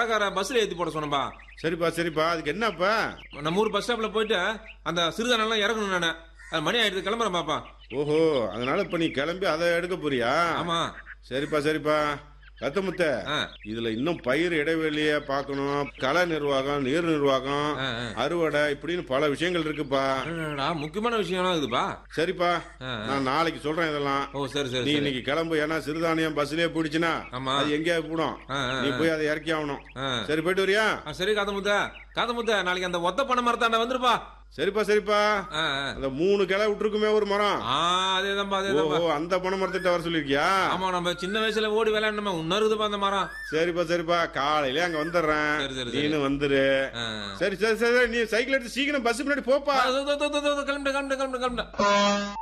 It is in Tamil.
கடைக்கார பஸ்ல ஏத்தி போட சொன்னப்பா. சரிப்பா சரிப்பா, அதுக்கு என்னப்பா? நம்ம ஊர் பஸ் ஸ்டாப்ல போயிட்டு அந்த சிறுதானெல்லாம் இறக்கணும் நானு. அது மணி ஆயிடுது, கிளம்புறேன் பாப்பா. ஓஹோ, அதனால இப்ப நீ கிளம்பி அதை எடுக்க போறியா? ஆமா. சரிப்பா சரிப்பா. கத்தமுத்த, இதுல இன்னும் பயிர் இடைவெளிய பாக்கணும், கள நிர்வாகம், நீர் நிர்வாகம், அறுவடை, இப்படின்னு பல விஷயங்கள் இருக்குப்பா. முக்கியமான விஷயம் இருக்குப்பா. சரிப்பா, நான் நாளைக்கு சொல்றேன் இதெல்லாம். ஓ சரி சரி. நீ இன்னைக்கு கிளம்பு, ஏன்னா சிறுதானியம் பஸ்லயே போயிடுச்சுன்னா அது எங்கேயாவது போடும், நீ போய் அதை இறக்கி ஆகணும். சரி, போயிட்டு வரியா? சரி காதமுத்த. காதமுத்த, நாளைக்கு அந்த ஒத்த பனை மரத்தாண்ட வந்துருப்பா. சரிப்பா சரிப்பா. அந்த 3 கிளை விட்டுருக்குமே ஒரு மரம், அதேதான்பா ஓஹோ, அந்த பனை மரத்திட்ட வர சொல்லிருக்கியா? ஆமா, நம்ம சின்ன வயசுல ஓடி விளையாடணுமே, இன்னும் இருக்குதுப்பா அந்த மரம். சரிப்பா சரிப்பா, காலையில அங்க வந்துடுறேன், நீனு வந்துரு. சரி சரி சரி, நீ சைக்கிள் எடுத்து சீக்கிரம் பஸ் முன்னாடி போப்பா. கிளம்பிட்டு கிளம்பிட்டு கிளம்பிட்டு கிளம்பிட்டு.